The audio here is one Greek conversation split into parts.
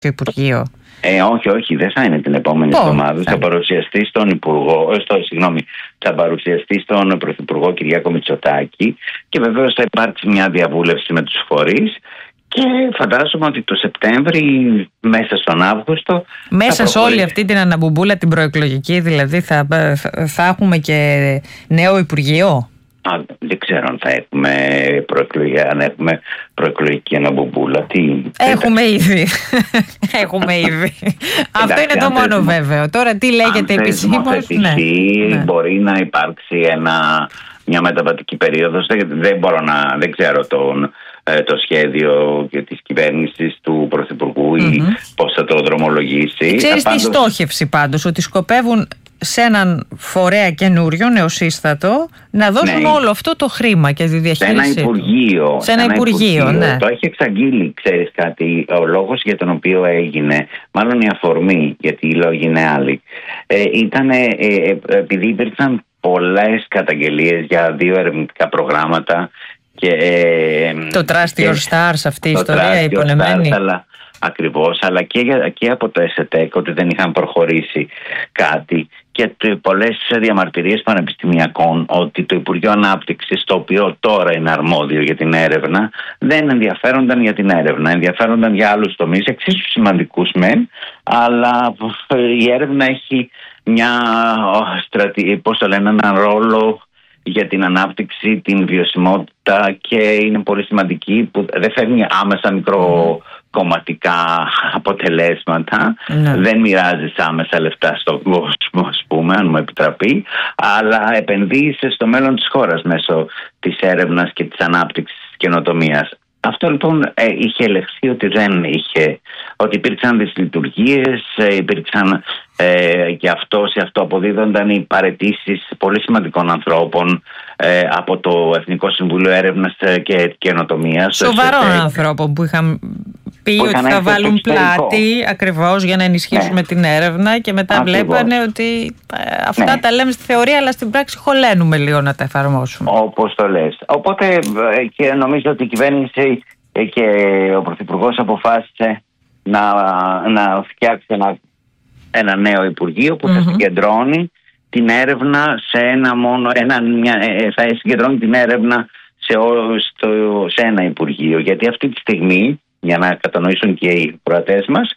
το Υπουργείο. Όχι, δεν θα είναι την επόμενη εβδομάδα. Θα παρουσιαστεί θα παρουσιαστεί στον Πρωθυπουργό Κυριάκο Μητσοτάκη και βεβαίως θα υπάρξει μια διαβούλευση με τους φορείς και φαντάζομαι ότι το Σεπτέμβρη, μέσα στον Αύγουστο. Μέσα σε όλη αυτή την αναμπουμπούλα την προεκλογική, δηλαδή θα έχουμε και νέο Υπουργείο. Δεν ξέρω αν θα έχουμε προεκλογική αναμπουμπούλα. Έχουμε ήδη. Αυτό είναι το μόνο βέβαιο. Τώρα τι λέγεται επισήμως. Μπορεί να υπάρξει μια μεταβατική περίοδος. Δεν ξέρω το σχέδιο της κυβέρνησης του Πρωθυπουργού ή πώς θα το δρομολογήσει. Ξέρεις τη στόχευση πάντως, ότι σκοπεύουν σε έναν φορέα καινούριο, νεοσύστατο, να δώσουν όλο αυτό το χρήμα και τη διαχείριση. Σε ένα Υπουργείο. Ναι. Το έχει εξαγγείλει, ξέρεις κάτι, ο λόγος για τον οποίο έγινε, μάλλον η αφορμή, γιατί οι λόγοι είναι άλλοι, ήταν επειδή υπήρξαν πολλές καταγγελίες για 2 ερευνητικά προγράμματα. Το Trust Your Stars, αυτή η ιστορία υπονεμένη. Ακριβώς, αλλά και από το ΕΣΕΤΕΚ ότι δεν είχαν προχωρήσει κάτι και πολλές διαμαρτυρίες πανεπιστημιακών ότι το Υπουργείο Ανάπτυξης, το οποίο τώρα είναι αρμόδιο για την έρευνα, δεν ενδιαφέρονταν για την έρευνα, ενδιαφέρονταν για άλλους τομείς, εξίσου σημαντικούς μεν, αλλά η έρευνα έχει έναν ρόλο για την ανάπτυξη, την βιωσιμότητα και είναι πολύ σημαντική, που δεν φέρνει άμεσα μικροκομματικά αποτελέσματα, δεν μοιράζει άμεσα λεφτά στον κόσμο, ας πούμε, αν μου επιτραπεί, αλλά επενδύει στο μέλλον της χώρας μέσω της έρευνας και της ανάπτυξης της καινοτομίας. Αυτό λοιπόν είχε ελεγχθεί ότι υπήρξαν δυσλειτουργίες, υπήρξαν σε αυτό αποδίδονταν οι παραιτήσεις πολύ σημαντικών ανθρώπων από το Εθνικό Συμβούλιο Έρευνας και Καινοτομίας. Σοβαρών ανθρώπων που είχαν πει ότι θα βάλουν πλάτη ακριβώς για να ενισχύσουμε την έρευνα και μετά βλέπανε ότι αυτά τα λέμε στη θεωρία, αλλά στην πράξη χωλένουμε λίγο να τα εφαρμόσουμε. Όπως το λες. Οπότε και νομίζω ότι η κυβέρνηση και ο Πρωθυπουργός αποφάσισε να φτιάξει ένα νέο Υπουργείο που θα συγκεντρώνει την έρευνα θα συγκεντρώνει την έρευνα σε ένα Υπουργείο. Γιατί αυτή τη στιγμή, για να κατανοήσουν και οι προατές μας,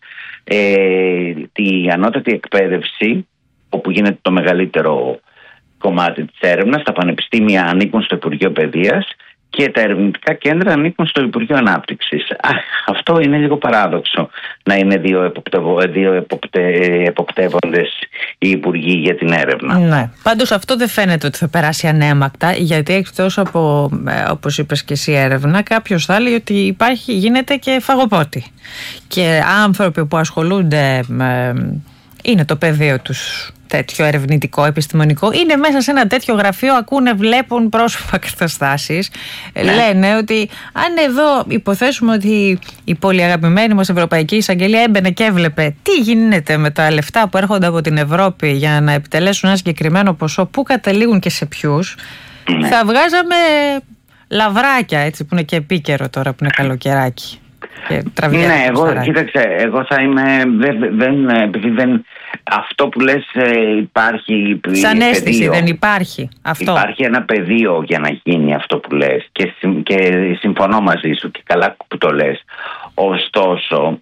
η ανώτατη εκπαίδευση, όπου γίνεται το μεγαλύτερο κομμάτι της έρευνας, τα πανεπιστήμια ανήκουν στο Υπουργείο Παιδείας και τα ερευνητικά κέντρα ανήκουν στο Υπουργείο Ανάπτυξης. Αυτό είναι λίγο παράδοξο, να είναι δύο εποπτεύοντες οι υπουργοί για την έρευνα. Ναι. Πάντως αυτό δεν φαίνεται ότι θα περάσει ανέμακτα, γιατί εκτός από, όπως είπες και εσύ, έρευνα, κάποιος θα λέει ότι γίνεται και φαγοπότη. Και άνθρωποι που ασχολούνται είναι το πεδίο τους τέτοιο ερευνητικό, επιστημονικό, είναι μέσα σε ένα τέτοιο γραφείο, ακούνε, βλέπουν πρόσωπα καταστάσεις, λένε ότι αν εδώ υποθέσουμε ότι η πολύ αγαπημένη μας Ευρωπαϊκή Εισαγγελία έμπαινε και έβλεπε τι γίνεται με τα λεφτά που έρχονται από την Ευρώπη για να επιτελέσουν ένα συγκεκριμένο ποσό, πού καταλήγουν και σε ποιους, θα βγάζαμε λαβράκια, έτσι, που είναι και επίκαιρο τώρα που είναι καλοκαιράκι. Κοίταξε, εγώ θα είμαι επειδή αυτό που λες υπάρχει σαν αίσθηση πεδίο. Δεν υπάρχει αυτό. Υπάρχει ένα πεδίο για να γίνει αυτό που λες και συμφωνώ μαζί σου και καλά που το λες. Ωστόσο,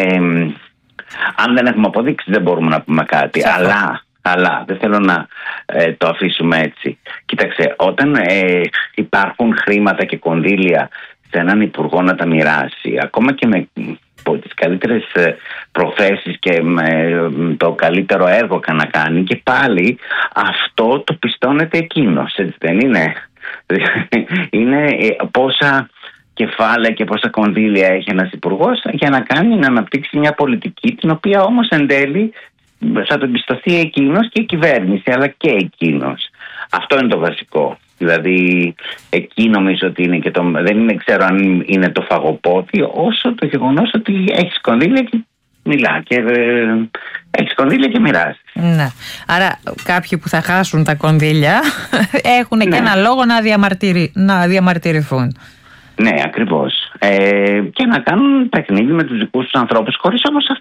αν δεν έχουμε αποδείξει δεν μπορούμε να πούμε κάτι. Αλλά δεν θέλω να το αφήσουμε έτσι. Κοίταξε, όταν υπάρχουν χρήματα και κονδύλια σε έναν υπουργό να τα μοιράσει, ακόμα και με τις καλύτερες προθέσεις και με το καλύτερο έργο να κάνει, και πάλι αυτό το πιστώνεται εκείνος, έτσι δεν είναι? Είναι πόσα κεφάλαια και πόσα κονδύλια έχει ένας υπουργός για να αναπτύξει μια πολιτική, την οποία όμως εν τέλει θα το πιστωθεί εκείνος και η κυβέρνηση, αλλά και εκείνος. Αυτό είναι το βασικό. Δηλαδή εκεί νομίζω ότι είναι και δεν είναι, ξέρω αν είναι το φαγοπότη, όσο το γεγονός ότι έχεις κονδύλια και έχεις κονδύλια και μοιράζεις. Ναι. Άρα κάποιοι που θα χάσουν τα κονδύλια έχουν και ένα λόγο να διαμαρτυρηθούν. Ναι, ακριβώς. Και να κάνουν παιχνίδι με τους δικούς τους ανθρώπους, χωρίς όμως